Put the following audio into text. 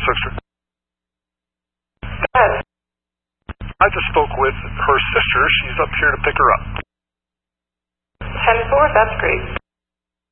sister. Dad. I just spoke with her sister. She's up here to pick her up. 10-4, that's great.